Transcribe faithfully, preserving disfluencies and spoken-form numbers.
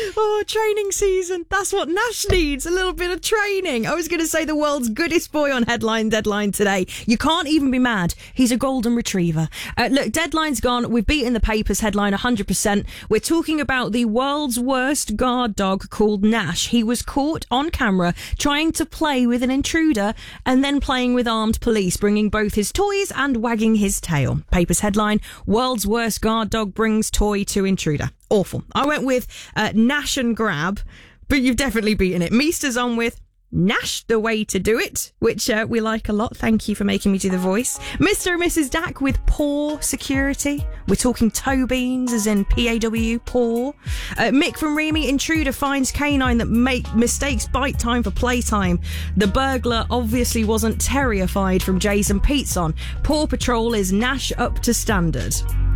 Oh, training season. That's what Nash needs. A little bit of training. I was going to say the world's goodest boy on Headline Deadline today. You can't even be mad. He's a golden retriever. Uh, look, Deadline's gone. We've beaten the papers headline one hundred percent. We're talking about the world's worst guard dog called Nash. He was caught on camera trying to play with an intruder and then playing with armed police, bringing both his toys and wagging his tail. Papers headline, world's worst guard dog brings toy to intruder. Awful. I went with uh, Nash and Grab, but you've definitely beaten it. Meester's on with Nash the way to do it, which uh, we like a lot. Thank you for making me do the voice. Mister and Missus Dack with Paw Security. We're talking toe beans, as in P A W, paw. Uh, Mick from Remy, intruder finds canine that make mistakes bite time for playtime. The burglar obviously wasn't terrified from Jason Pete's on. Paw Patrol is Nash up to standard.